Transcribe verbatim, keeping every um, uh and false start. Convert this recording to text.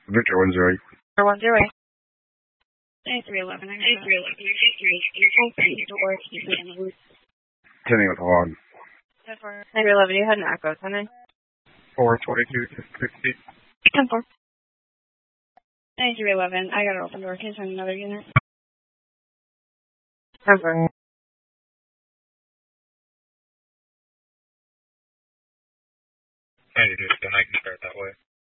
Victor one zero eight. Or one zero eight. A three eleven. A three eleven. A three. Open door. Keep it in the loop. Ten with one. A three eleven. You had an echo. Ten. Four twenty two sixty. Ten four. A three eleven. I got an open door. Can you send another unit? Ten four. Hey, just then I can start that way.